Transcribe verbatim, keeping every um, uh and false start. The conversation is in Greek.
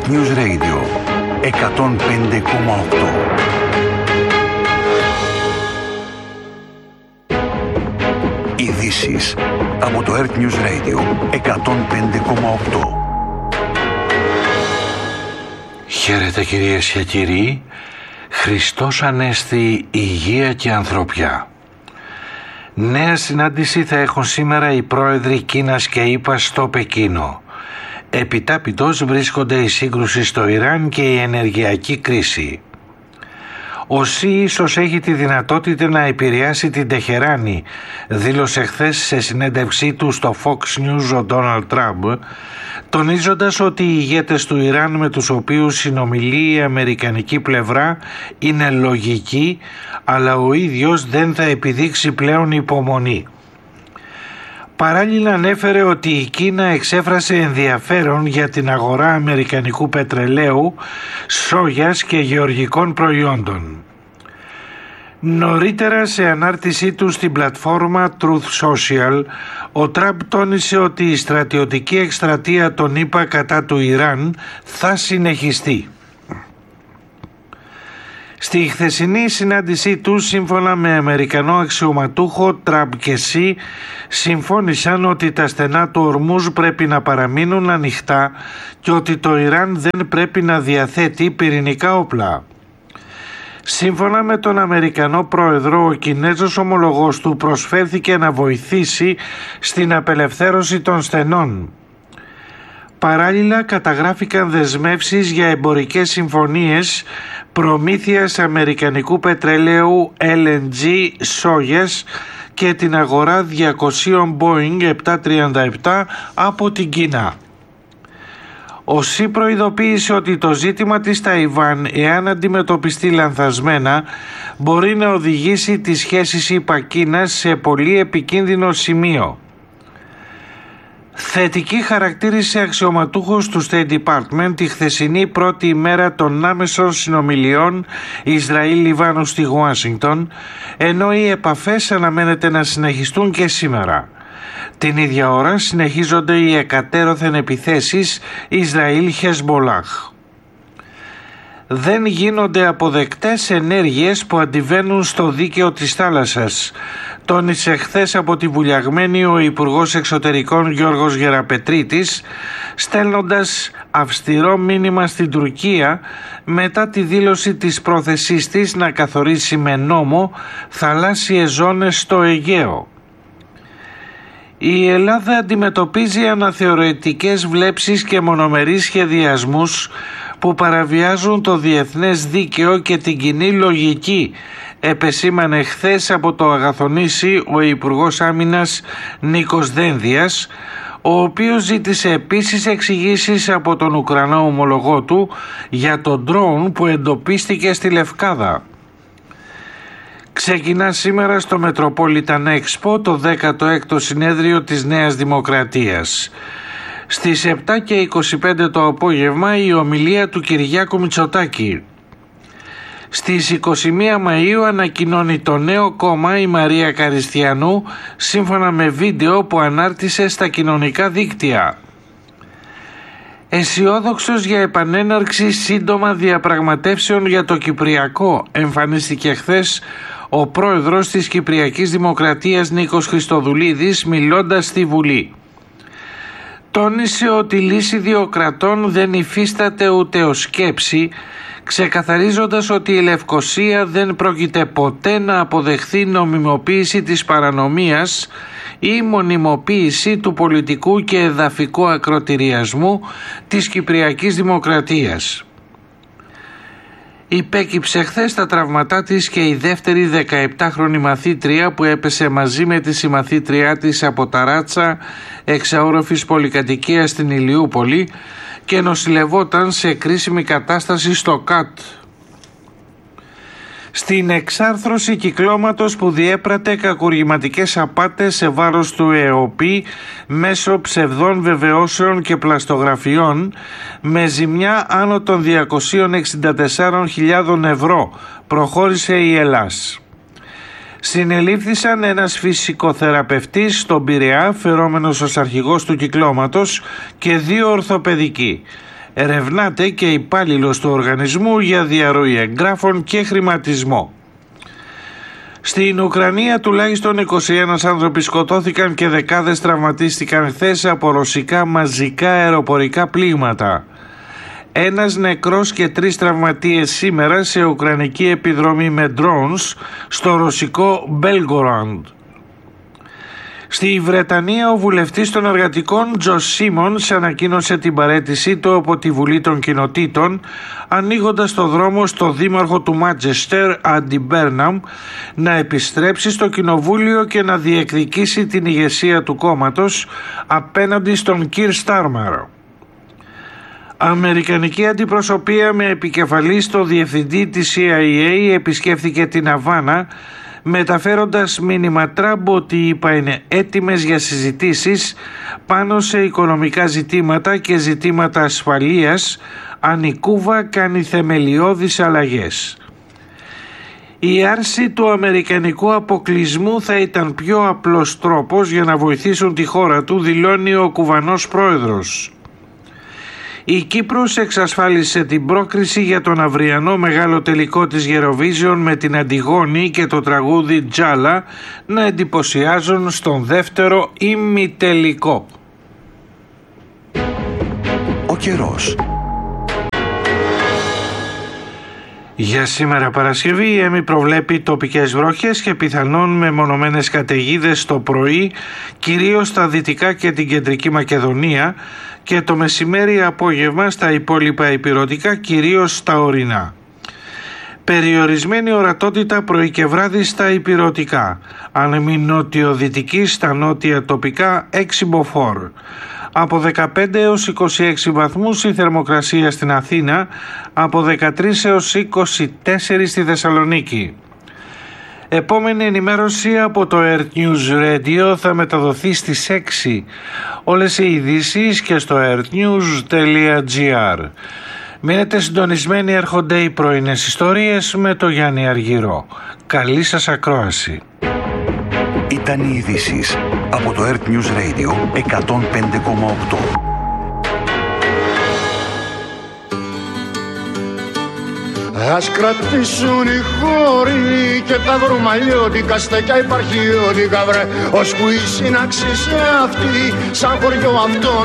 Earth News Radio εκατόν πέντε κόμμα οκτώ. Ειδήσεις από το Earth News Radio εκατόν πέντε κόμμα οκτώ. Χαίρετε κυρίες και κύριοι. Χριστός Ανέστη, υγεία και ανθρωπιά. Νέα συνάντηση θα έχουν σήμερα οι πρόεδροι Κίνας και ΗΠΑ στο Πεκίνο. Επιτάπητος βρίσκονται η σύγκρουση στο Ιράν και η ενεργειακή κρίση. Ο ΣΥ ίσως έχει τη δυνατότητα να επηρεάσει την Τεχεράνη, δήλωσε χθες σε συνέντευξή του στο Fox News ο Ντόναλντ Τραμπ, τονίζοντας ότι οι ηγέτες του Ιράν με τους οποίους συνομιλεί η αμερικανική πλευρά είναι λογικοί, αλλά ο ίδιος δεν θα επιδείξει πλέον υπομονή. Παράλληλα ανέφερε ότι η Κίνα εξέφρασε ενδιαφέρον για την αγορά αμερικανικού πετρελαίου, σόγιας και γεωργικών προϊόντων. Νωρίτερα σε ανάρτησή του στην πλατφόρμα Truth Social, ο Τραμπ τόνισε ότι η στρατιωτική εκστρατεία των ΗΠΑ κατά του Ιράν θα συνεχιστεί. Στη χθεσινή συνάντησή του, σύμφωνα με Αμερικανό αξιωματούχο, Τραμπ και ΣΥ συμφώνησαν ότι τα στενά του Ορμούζ πρέπει να παραμείνουν ανοιχτά και ότι το Ιράν δεν πρέπει να διαθέτει πυρηνικά όπλα. Σύμφωνα με τον Αμερικανό πρόεδρο, ο Κινέζος ομολογός του προσφέρθηκε να βοηθήσει στην απελευθέρωση των στενών. Παράλληλα καταγράφηκαν δεσμεύσεις για εμπορικές συμφωνίες προμήθειας αμερικανικού πετρελαίου ελ εν τζι σόγιας και την αγορά διακοσίων Boeing επτακόσια τριάντα επτά από την Κίνα. Ο ΣΥ προειδοποίησε ότι το ζήτημα της Ταϊβάν, εάν αντιμετωπιστεί λανθασμένα, μπορεί να οδηγήσει τις σχέσεις ΗΠΑ-Κίνας σε πολύ επικίνδυνο σημείο. Θετική χαρακτήρισε αξιωματούχος του State Department τη χθεσινή πρώτη ημέρα των άμεσων συνομιλιών Ισραήλ-Λιβάνου στη Ουάσιγκτον, ενώ οι επαφές αναμένεται να συνεχιστούν και σήμερα. Την ίδια ώρα συνεχίζονται οι εκατέρωθεν επιθέσεις Ισραήλ-Χεσμολάχ. Δεν γίνονται αποδεκτές ενέργειες που αντιβαίνουν στο δίκαιο της θάλασσας, τόνισε χθες από τη βουλιαγμένη ο Υπουργός Εξωτερικών Γιώργος Γεραπετρίτης, στέλνοντας αυστηρό μήνυμα στην Τουρκία μετά τη δήλωση της πρόθεσής της να καθορίσει με νόμο θαλάσσιες ζώνες στο Αιγαίο. Η Ελλάδα αντιμετωπίζει αναθεωρητικές βλέψεις και μονομερείς σχεδιασμούς που παραβιάζουν το διεθνές δίκαιο και την κοινή λογική, επεσήμανε χθες από το Αγαθονήσι ο Υπουργός Άμυνας Νίκος Δένδιας, ο οποίος ζήτησε επίσης εξηγήσεις από τον Ουκρανό ομολογό του για τον ντρόουν που εντοπίστηκε στη Λευκάδα. Ξεκινά σήμερα στο Metropolitan Expo το δέκατο έκτο συνέδριο της Νέας Δημοκρατίας. Στις επτά και είκοσι πέντε το απόγευμα η ομιλία του Κυριάκου Μητσοτάκη. Στις είκοσι μία Μαΐου ανακοινώνει το νέο κόμμα η Μαρία Καριστιανού, σύμφωνα με βίντεο που ανάρτησε στα κοινωνικά δίκτυα. Αισιόδοξος για επανέναρξη σύντομα διαπραγματεύσεων για το Κυπριακό, εμφανίστηκε χθες ο πρόεδρος της Κυπριακής Δημοκρατίας Νίκος Χριστοδουλίδης μιλώντας στη Βουλή. Τόνισε ότι η λύση δύο κρατών δεν υφίσταται ούτε ως σκέψη, ξεκαθαρίζοντας ότι η Λευκοσία δεν πρόκειται ποτέ να αποδεχθεί νομιμοποίηση της παρανομίας ή μονιμοποίηση του πολιτικού και εδαφικού ακροτηριασμού της Κυπριακής Δημοκρατίας. Υπέκυψε χθες τα τραυματά της και η δεύτερη δεκαεπτάχρονη μαθήτρια που έπεσε μαζί με τη συμμαθήτριά της από ταράτσα εξαόροφης πολυκατοικίας στην Ηλιούπολη και νοσηλευόταν σε κρίσιμη κατάσταση στο ΚΑΤ. Στην εξάρθρωση κυκλώματος που διέπρατε κακουργηματικές απάτες σε βάρος του ΕΟΠΗ μέσω ψευδών βεβαιώσεων και πλαστογραφιών με ζημιά άνω των διακόσιες εξήντα τέσσερις χιλιάδες ευρώ, προχώρησε η Ελλάς. Συνελήφθησαν ένας φυσικοθεραπευτής στον Πειραιά, φερόμενος ως αρχηγός του κυκλώματος, και δύο ορθοπαιδικοί. Ερευνάται και υπάλληλος του οργανισμού για διαρροή εγγράφων και χρηματισμό. Στην Ουκρανία τουλάχιστον είκοσι ένα άνθρωποι σκοτώθηκαν και δεκάδες τραυματίστηκαν χθες από ρωσικά μαζικά αεροπορικά πλήγματα. Ένας νεκρός και τρεις τραυματίες σήμερα σε ουκρανική επιδρομή με drones στο ρωσικό Belgorod. Στη Βρετανία ο βουλευτής των εργατικών Τζο Σίμονς ανακοίνωσε την παραίτησή του από τη Βουλή των Κοινοτήτων, ανοίγοντας το δρόμο στο δήμαρχο του Μάντσεστερ Άντι Μπέρναμ να επιστρέψει στο κοινοβούλιο και να διεκδικήσει την ηγεσία του κόμματος απέναντι στον Κιρ Στάρμερ. Αμερικανική αντιπροσωπεία με επικεφαλή στο διευθυντή της σι άι έι επισκέφθηκε την Αβάνα, μεταφέροντας μήνυμα Τραμπ ότι οι ΗΠΑ είναι έτοιμες για συζητήσεις πάνω σε οικονομικά ζητήματα και ζητήματα ασφαλείας αν η Κούβα κάνει θεμελιώδεις αλλαγές. Η άρση του αμερικανικού αποκλεισμού θα ήταν πιο απλός τρόπος για να βοηθήσουν τη χώρα του, δηλώνει ο Κουβανός πρόεδρος. Η Κύπρος εξασφάλισε την πρόκριση για τον αυριανό μεγάλο τελικό της Eurovision με την Αντιγόνη και το τραγούδι Τζάλα να εντυπωσιάζουν στον δεύτερο ημιτελικό. Ο καιρός. Για σήμερα Παρασκευή η ΕΜΗ προβλέπει τοπικές βροχές και πιθανόν μεμονωμένες καταιγίδες το πρωί, κυρίως στα δυτικά και την κεντρική Μακεδονία, και το μεσημέρι απόγευμα στα υπόλοιπα ηπειρωτικά, κυρίως στα ορεινά. Περιορισμένη ορατότητα πρωί και βράδυ στα ηπειρωτικά, άνεμη νότιο-δυτική στα νότια τοπικά έξι μποφόρ. Από δεκαπέντε έως είκοσι έξι βαθμούς η θερμοκρασία στην Αθήνα, από δεκατρείς έως είκοσι τέσσερα στη Θεσσαλονίκη. Επόμενη ενημέρωση από το Earth News Radio θα μεταδοθεί στις έξι. Όλες οι ειδήσεις και στο earthnews τελεία gr. Μείνετε συντονισμένοι, έρχονται οι πρωινές ιστορίες με το Γιάννη Αργυρό. Καλή σας ακρόαση. Ήταν οι ειδήσεις από το Earth News Radio εκατόν πέντε κόμμα οκτώ. Ας κρατήσουν οι χώροι και τα δρομαλιώτικα στεκιά υπαρχιώτικα βρε, ώσπου η σύναξη σε αυτή σαν χωριό αυτόν